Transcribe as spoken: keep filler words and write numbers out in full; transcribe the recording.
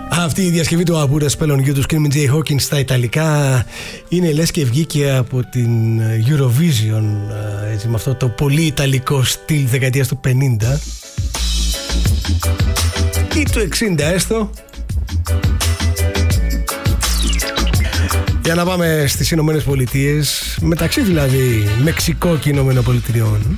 Αυτή η διασκευή του Abuda Spell on You του Screaming Jay Hawkins στα Ιταλικά είναι λες και βγήκε από την Eurovision, έτσι, με αυτό το πολύ ιταλικό στυλ δεκαετίας του πενήντα ή του εξήντα έστω. Για να πάμε στις Ηνωμένες Πολιτείες, μεταξύ δηλαδή Μεξικό και Ηνωμένων Πολιτειών.